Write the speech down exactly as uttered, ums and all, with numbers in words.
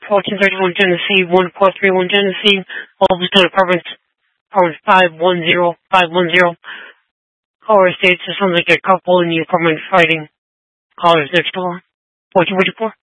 fourteen thirty-one Genesee, one four three one Genesee, Ulverstone Apartments, apartment five one zero five one zero. Caller states it sounds like a couple in the apartment fighting. Callers next door. What you waiting for?